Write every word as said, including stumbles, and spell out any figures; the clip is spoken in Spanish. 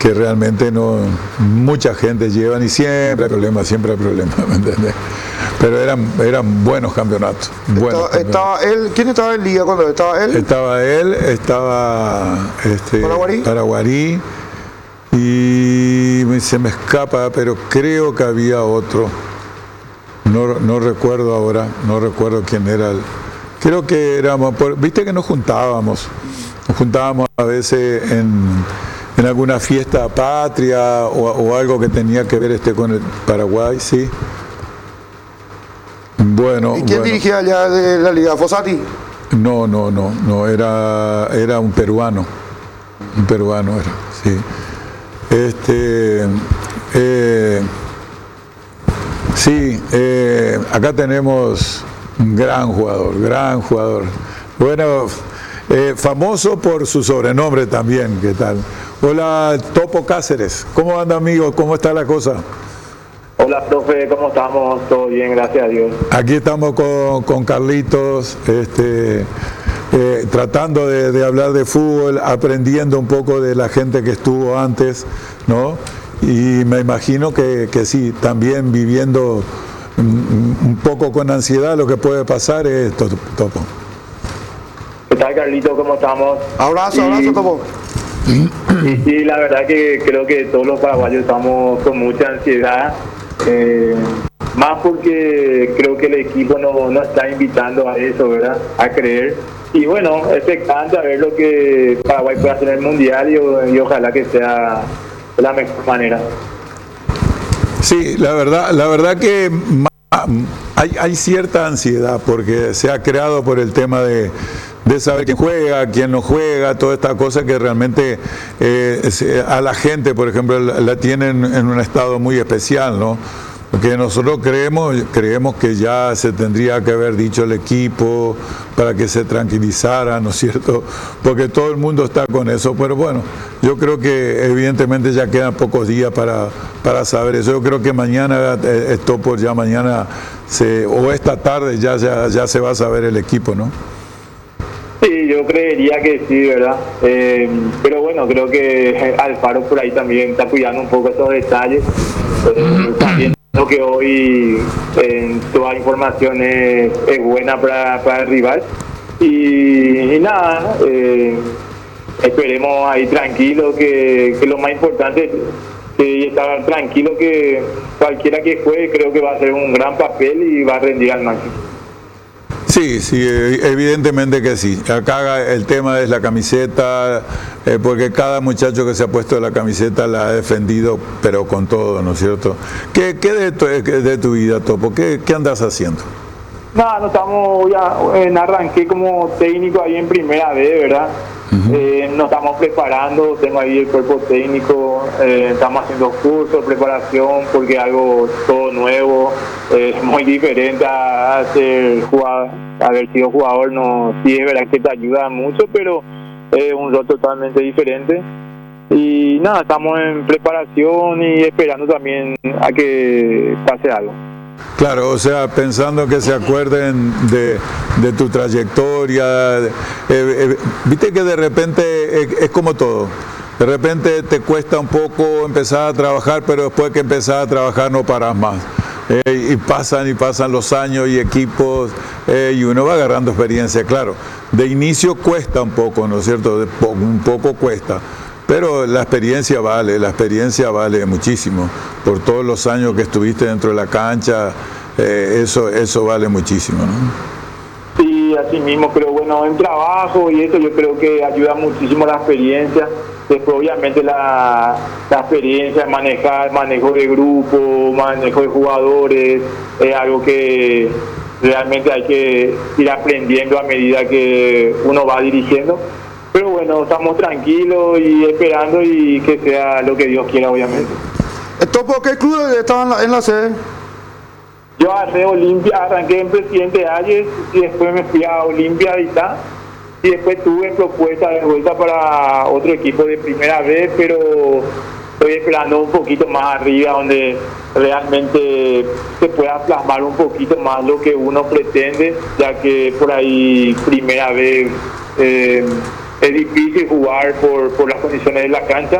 que realmente no, mucha gente llevan y siempre hay problemas, siempre hay problemas, ¿me entiendes? Pero eran, eran buenos campeonatos. Buenos Estaba, campeonatos. estaba él, ¿quién estaba en liga cuando estaba él? Estaba él, estaba este, Paraguarí. Paraguarí y se me escapa, pero creo que había otro. No, no recuerdo ahora, no recuerdo quién era. El, creo que éramos, por, viste que nos juntábamos, nos juntábamos a veces en, en alguna fiesta patria o, o algo que tenía que ver este con el Paraguay, sí. Bueno, ¿Y quién bueno. dirigía allá de la liga? ¿Fossati? No, no, no, no, era, era un peruano, un peruano era, sí. Este, eh, sí, eh, acá tenemos un gran jugador, gran jugador. Bueno, eh, famoso por su sobrenombre también, ¿qué tal? Hola, Topo Cáceres, ¿cómo anda, amigo? ¿Cómo está la cosa? Hola, profe, ¿cómo estamos? Todo bien, gracias a Dios. Aquí estamos con, con Carlitos, este, eh, tratando de, de hablar de fútbol, aprendiendo un poco de la gente que estuvo antes, ¿no? Y me imagino que, que sí, también viviendo un, un poco con ansiedad lo que puede pasar es esto, Topo. ¿Qué tal, Carlito? ¿Cómo estamos? Abrazo, Y- abrazo, Topo. Y sí, la verdad que creo que todos los paraguayos estamos con mucha ansiedad, eh, más porque creo que el equipo no, no está invitando a eso, ¿verdad? A creer. Y bueno, es expectante a ver lo que Paraguay puede hacer en el Mundial y, y ojalá que sea de la mejor manera. Sí, la verdad, la verdad que ma- hay, hay cierta ansiedad porque se ha creado por el tema de, de saber quién juega, quién no juega, toda esta cosa que realmente eh, se- a la gente, por ejemplo, la, la tienen en un estado muy especial, ¿no? Porque nosotros creemos, creemos que ya se tendría que haber dicho el equipo para que se tranquilizara, ¿no es cierto? Porque todo el mundo está con eso, pero bueno, yo creo que evidentemente ya quedan pocos días para, para saber eso. Yo creo que mañana, eh, esto por ya mañana, se, o esta tarde ya, ya, ya se va a saber el equipo, ¿no? Sí, yo creería que sí, ¿verdad? Eh, pero bueno, creo que Alfaro por ahí también está cuidando un poco esos detalles. Eh, también creo que hoy eh, toda información es, es buena para, para el rival. Y, y nada, eh, esperemos ahí tranquilo, que, que lo más importante es que estar tranquilo, que cualquiera que juegue creo que va a hacer un gran papel y va a rendir al máximo. Sí, sí, evidentemente que sí. Acá el tema es la camiseta, eh, porque cada muchacho que se ha puesto la camiseta la ha defendido, pero con todo, ¿no es cierto? ¿Qué, qué de, tu, de tu vida, Topo? ¿Qué, qué andas haciendo? Nada, no estamos ya en arranqué como técnico ahí en primera vez, ¿verdad? Uh-huh. eh, nos estamos preparando, tengo ahí el cuerpo técnico, eh, estamos haciendo cursos, preparación, porque algo todo nuevo, eh, muy diferente a, ser jugador, a haber sido jugador. No, sí es verdad que te ayuda mucho, pero es eh, un rol totalmente diferente. Y nada, estamos en preparación y esperando también a que pase algo. Claro, o sea, pensando que se acuerden de, de tu trayectoria, eh, eh, viste que de repente es, es como todo, de repente te cuesta un poco empezar a trabajar, pero después que empezás a trabajar no paras más, eh, y pasan y pasan los años y equipos, eh, y uno va agarrando experiencia, claro, de inicio cuesta un poco, ¿no es cierto? De po- un poco cuesta. Pero la experiencia vale, la experiencia vale muchísimo. Por todos los años que estuviste dentro de la cancha, eh, eso, eso vale muchísimo, ¿no? Sí, así mismo, pero bueno, en trabajo y eso yo creo que ayuda muchísimo la experiencia. Después obviamente la, la experiencia, manejar, manejo de grupo, manejo de jugadores, es algo que realmente hay que ir aprendiendo a medida que uno va dirigiendo. Pero bueno, estamos tranquilos y esperando y que sea lo que Dios quiera, obviamente. ¿Topo qué club estaba en la, en la sede? Yo arranqué Olimpia, arranqué en Presidente Hayes y después me fui a Olimpia y tal. Y después tuve propuesta de vuelta para otro equipo de primera vez, pero estoy esperando un poquito más arriba, donde realmente se pueda plasmar un poquito más lo que uno pretende, ya que por ahí primera vez eh, es difícil jugar por, por las condiciones de la cancha.